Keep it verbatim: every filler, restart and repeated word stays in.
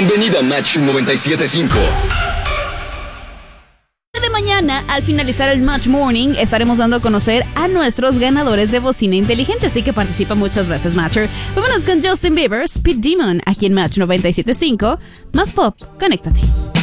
Bienvenido a Match noventa y siete punto cinco. De mañana, al finalizar el Match Morning, estaremos dando a conocer a nuestros ganadores de bocina inteligente, así que participa muchas veces, Matcher. Vámonos con Justin Bieber, Speed Demon, aquí en Match noventa y siete punto cinco. Más pop, conéctate.